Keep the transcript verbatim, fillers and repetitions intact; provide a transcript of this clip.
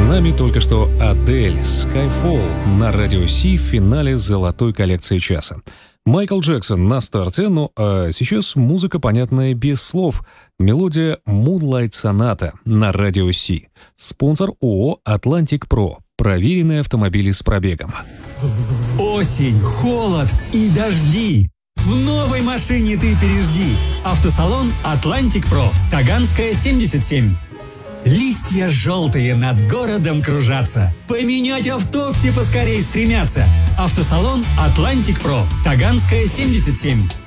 нами только что Адель Skyfall на радио Си в финале золотой коллекции часа. Майкл Джексон на старте, ну а сейчас музыка, понятная без слов. Мелодия Moonlight Sonata на радио Си. Спонсор ООО «Атлантик Про». Проверенные автомобили с пробегом. Осень, холод и дожди. В новой машине ты пережди. Автосалон «Атлантик Про». Таганская, семьдесят семь. Листья желтые над городом кружатся. Поменять авто все поскорей стремятся. Автосалон «Атлантик Про». Таганская, семьдесят семь.